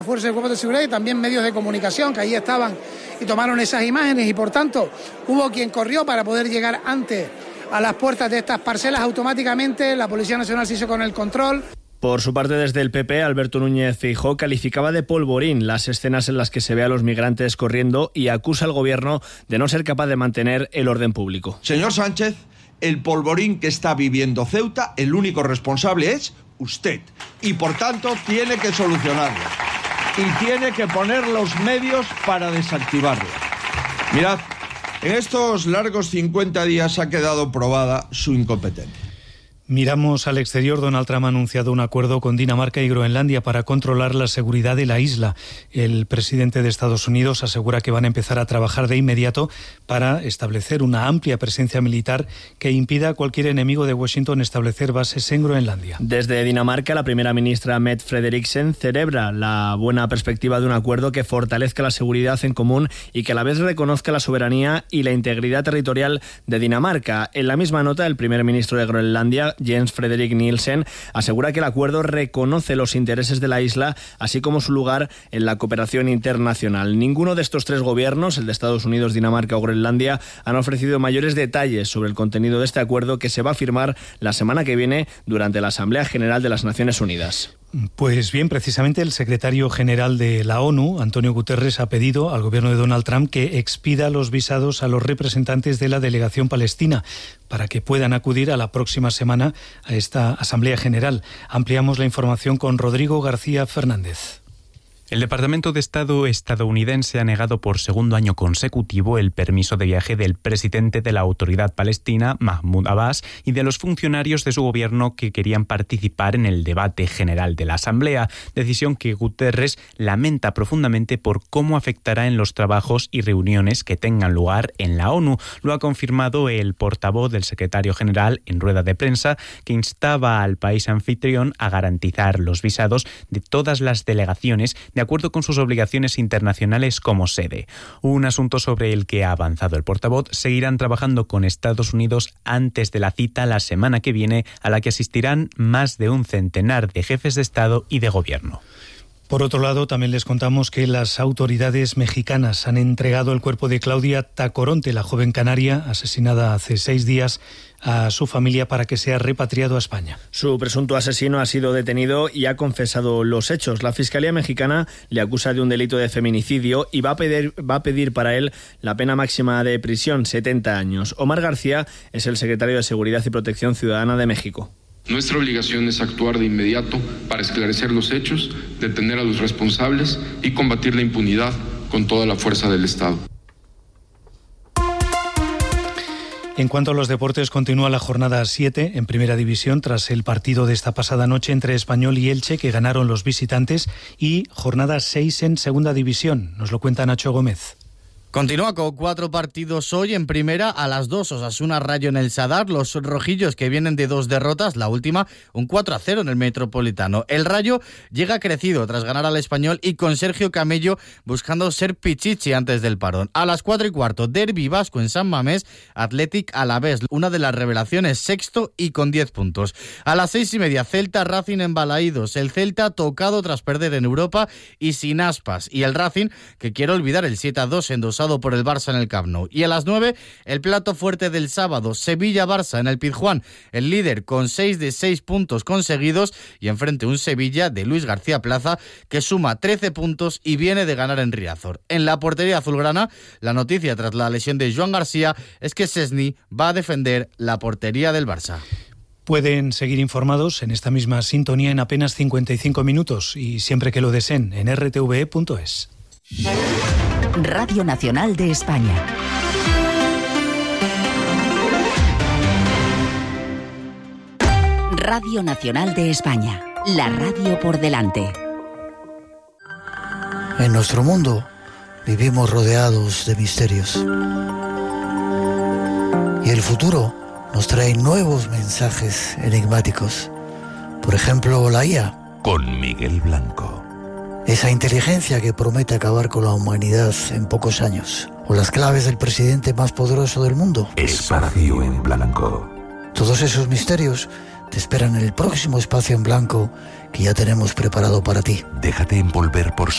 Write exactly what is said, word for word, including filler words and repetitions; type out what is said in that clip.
Fuerzas de cuerpos de seguridad y también medios de comunicación que allí estaban y tomaron esas imágenes, y por tanto hubo quien corrió para poder llegar antes a las puertas de estas parcelas. Automáticamente la Policía Nacional se hizo con el control. Por su parte, desde el P P, Alberto Núñez Feijóo calificaba de polvorín las escenas en las que se ve a los migrantes corriendo y acusa al gobierno de no ser capaz de mantener el orden público. Señor Sánchez, el polvorín que está viviendo Ceuta, el único responsable es usted, y por tanto tiene que solucionarlo. Y tiene que poner los medios para desactivarlo. Mirad, en estos largos cincuenta días ha quedado probada su incompetencia. Miramos al exterior. Donald Trump ha anunciado un acuerdo con Dinamarca y Groenlandia para controlar la seguridad de la isla. El presidente de Estados Unidos asegura que van a empezar a trabajar de inmediato para establecer una amplia presencia militar que impida a cualquier enemigo de Washington establecer bases en Groenlandia. Desde Dinamarca, la primera ministra Mette Frederiksen celebra la buena perspectiva de un acuerdo que fortalezca la seguridad en común y que a la vez reconozca la soberanía y la integridad territorial de Dinamarca. En la misma nota, el primer ministro de Groenlandia, Jens Frederik Nielsen, asegura que el acuerdo reconoce los intereses de la isla, así como su lugar en la cooperación internacional. Ninguno de estos tres gobiernos, el de Estados Unidos, Dinamarca o Groenlandia, han ofrecido mayores detalles sobre el contenido de este acuerdo que se va a firmar la semana que viene durante la Asamblea General de las Naciones Unidas. Pues bien, precisamente el secretario general de la ONU, Antonio Guterres, ha pedido al gobierno de Donald Trump que expida los visados a los representantes de la delegación palestina para que puedan acudir a la próxima semana a esta Asamblea General. Ampliamos la información con Rodrigo García Fernández. El Departamento de Estado estadounidense ha negado por segundo año consecutivo el permiso de viaje del presidente de la Autoridad Palestina, Mahmoud Abbas, y de los funcionarios de su gobierno que querían participar en el debate general de la Asamblea, decisión que Guterres lamenta profundamente por cómo afectará en los trabajos y reuniones que tengan lugar en la ONU. Lo ha confirmado el portavoz del secretario general en rueda de prensa, que instaba al país anfitrión a garantizar los visados de todas las delegaciones de de acuerdo con sus obligaciones internacionales como sede. Un asunto sobre el que ha avanzado el portavoz. Seguirán trabajando con Estados Unidos antes de la cita la semana que viene, a la que asistirán más de un centenar de jefes de Estado y de Gobierno. Por otro lado, también les contamos que las autoridades mexicanas han entregado el cuerpo de Claudia Tacoronte, la joven canaria asesinada hace seis días, a su familia para que sea repatriado a España. Su presunto asesino ha sido detenido y ha confesado los hechos. La Fiscalía mexicana le acusa de un delito de feminicidio y va a pedir, va a pedir para él la pena máxima de prisión, setenta años. Omar García es el secretario de Seguridad y Protección Ciudadana de México. Nuestra obligación es actuar de inmediato para esclarecer los hechos, detener a los responsables y combatir la impunidad con toda la fuerza del Estado. En cuanto a los deportes, continúa la jornada siete en Primera División tras el partido de esta pasada noche entre Español y Elche, que ganaron los visitantes, y jornada seis en Segunda División. Nos lo cuenta Nacho Gómez. Continúa con cuatro partidos hoy. En primera, a las dos, Osasuna Rayo en el Sadar. Los rojillos, que vienen de dos derrotas, la última un cuatro a cero en el Metropolitano. El Rayo llega crecido tras ganar al Español y con Sergio Camello buscando ser pichichi antes del parón. A las cuatro y cuarto, derbi vasco en San Mamés, Athletic Alavés, una de las revelaciones, sexto y con diez puntos. A las seis y media, Celta Racing en Balaídos. El Celta tocado tras perder en Europa y sin aspas. Y el Racing, que quiere olvidar el siete a dos endosado por el Barça en el Camp Nou. Y a las nueve, el plato fuerte del sábado, Sevilla-Barça en el Pizjuán, el líder con seis de seis puntos conseguidos, y enfrente un Sevilla de Luis García Plaza que suma trece puntos y viene de ganar en Riazor. En la portería azulgrana, la noticia tras la lesión de Joan García es que Szczęsny va a defender la portería del Barça. Pueden seguir informados en esta misma sintonía en apenas cincuenta y cinco minutos y siempre que lo deseen en r t v e punto es. Radio Nacional de España. Radio Nacional de España. La radio por delante. En nuestro mundo vivimos rodeados de misterios. Y el futuro nos trae nuevos mensajes enigmáticos. Por ejemplo, la I A. Con Miguel Blanco. Esa inteligencia que promete acabar con la humanidad en pocos años. O las claves del presidente más poderoso del mundo. Espacio en Blanco. Todos esos misterios te esperan en el próximo Espacio en Blanco que ya tenemos preparado para ti. Déjate envolver por